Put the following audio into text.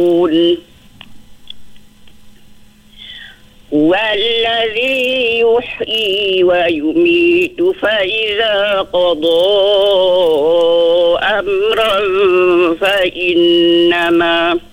هو الذي يحيي ويميت فإذا قضى أمرا فإنما